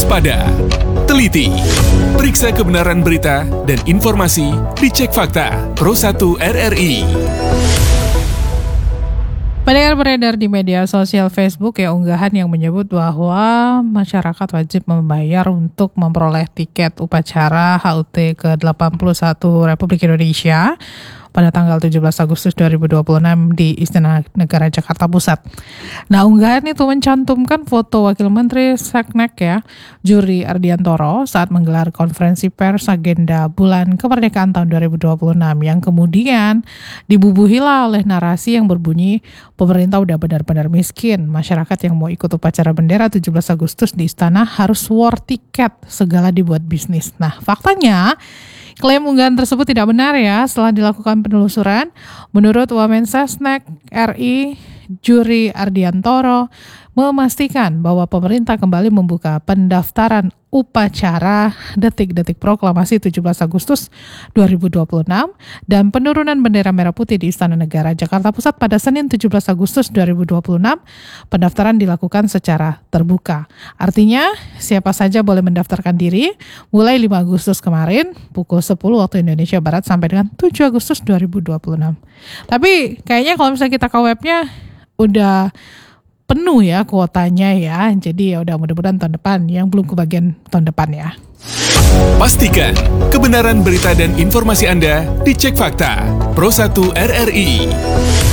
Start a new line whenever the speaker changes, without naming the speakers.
waspada, teliti, periksa kebenaran berita dan informasi, dicek fakta. Pro 1 RRI.
Padahal beredar di media sosial Facebook unggahan yang menyebut bahwa masyarakat wajib membayar untuk memperoleh tiket upacara HUT ke-81 Republik Indonesia pada tanggal 17 Agustus 2026 di Istana Negara Jakarta Pusat. Nah, unggahan itu mencantumkan foto Wakil Menteri Seknek Juri Ardiantoro saat menggelar konferensi pers agenda Bulan Kemerdekaan tahun 2026 yang kemudian dibubuhilah oleh narasi yang berbunyi pemerintah udah benar-benar miskin. Masyarakat yang mau ikut upacara bendera 17 Agustus di istana harus war tiket, segala dibuat bisnis. Nah, faktanya klaim unggahan tersebut tidak benar setelah dilakukan penelusuran. Menurut Wamensesnek RI, Juri Ardiantoro memastikan bahwa pemerintah kembali membuka pendaftaran upacara detik-detik proklamasi 17 Agustus 2026 dan penurunan bendera merah putih di Istana Negara Jakarta Pusat pada Senin 17 Agustus 2026. Pendaftaran dilakukan secara terbuka. Artinya, siapa saja boleh mendaftarkan diri mulai 5 Agustus kemarin pukul 10 waktu Indonesia Barat sampai dengan 7 Agustus 2026. Tapi kayaknya kalau misalnya kita ke webnya udah penuh kuotanya Jadi udah mudah-mudahan tahun depan, yang belum kebagian tahun depan
Pastikan kebenaran berita dan informasi Anda dicek fakta. Pro 1 RRI.